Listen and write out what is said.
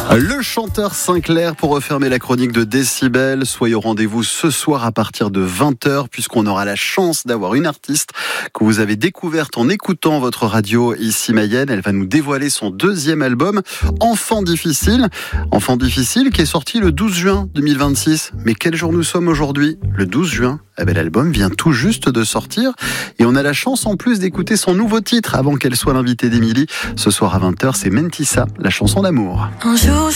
Le chanteur Sinclair pour refermer la chronique de Décibel. Soyez au rendez-vous ce soir à partir de 20h puisqu'on aura la chance d'avoir une artiste que vous avez découverte en écoutant votre radio ici Mayenne. Elle va nous dévoiler son deuxième album, Enfant difficile. Enfant difficile qui est sorti le 12 juin 2026. Mais quel jour nous sommes aujourd'hui ? Le 12 juin. L'album vient tout juste de sortir et on a la chance en plus d'écouter son nouveau titre avant qu'elle soit l'invitée d'Émilie. Ce soir à 20h, c'est Mentissa, la chanson d'amour. Un jour